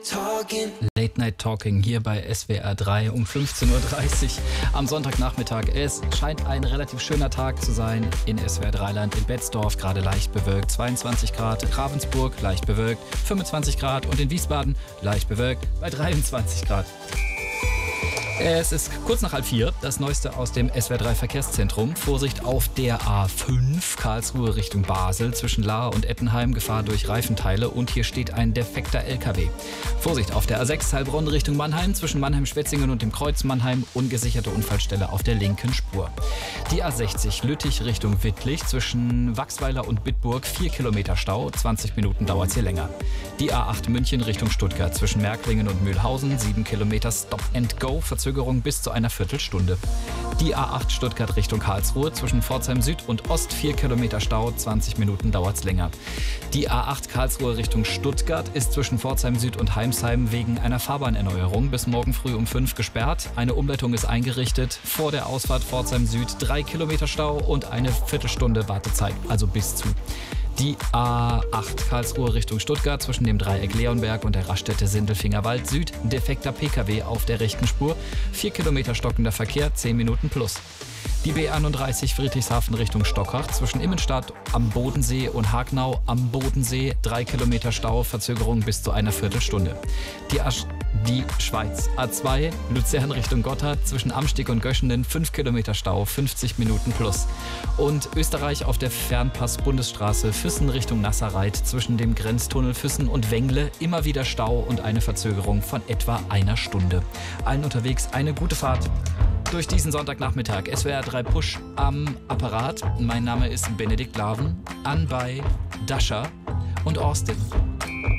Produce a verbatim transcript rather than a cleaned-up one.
Late Night Talking hier bei S W R drei um fünfzehn Uhr dreißig am Sonntagnachmittag. Es scheint ein relativ schöner Tag zu sein in S W R drei Land. In Betzdorf gerade leicht bewölkt, zweiundzwanzig Grad, Ravensburg leicht bewölkt, fünfundzwanzig Grad und in Wiesbaden leicht bewölkt bei dreiundzwanzig Grad. Es ist kurz nach halb vier, das Neueste aus dem S W R drei Verkehrszentrum. Vorsicht auf der A fünf, Karlsruhe Richtung Basel, zwischen Lahr und Ettenheim, Gefahr durch Reifenteile und hier steht ein defekter L K W. Vorsicht auf der A sechs, Heilbronn Richtung Mannheim, zwischen Mannheim-Schwetzingen und dem Kreuz Mannheim, ungesicherte Unfallstelle auf der linken Spur. Die A sechzig, Lüttich Richtung Wittlich, zwischen Wachsweiler und Bitburg, vier Kilometer Stau, zwanzig Minuten dauert es hier länger. Die A acht München Richtung Stuttgart, zwischen Märklingen und Mühlhausen, sieben Kilometer Stop and Go, Verzögerung bis zu einer Viertelstunde. Die A acht Stuttgart Richtung Karlsruhe, zwischen Pforzheim Süd und Ost, vier Kilometer Stau, zwanzig Minuten dauert es länger. Die A acht Karlsruhe Richtung Stuttgart ist zwischen Pforzheim Süd und Heimsheim wegen einer Fahrbahnerneuerung bis morgen früh um fünf gesperrt. Eine Umleitung ist eingerichtet. Vor der Ausfahrt Pforzheim Süd drei Kilometer Stau und eine Viertelstunde Wartezeit, also bis zu. Die A acht Karlsruhe Richtung Stuttgart, zwischen dem Dreieck Leonberg und der Raststätte Sindelfingerwald Süd, defekter P K W auf der rechten Spur, vier Kilometer stockender Verkehr, zehn Minuten plus. Die B einunddreißig Friedrichshafen Richtung Stockach, zwischen Immenstadt am Bodensee und Hagnau am Bodensee, drei Kilometer Stau, Verzögerung bis zu einer Viertelstunde. Die, Asch die Schweiz A zwei Luzern Richtung Gotthard, zwischen Amstig und Göschenen, fünf Kilometer Stau, fünfzig Minuten plus. Und Österreich auf der Fernpass-Bundesstraße Füssen Richtung Nasserreit, zwischen dem Grenztunnel Füssen und Wengle, immer wieder Stau und eine Verzögerung von etwa einer Stunde. Allen unterwegs eine gute Fahrt durch diesen Sonntagnachmittag. S W R drei Push am Apparat. Mein Name ist Benedikt Laven, an bei Dasha und Austin.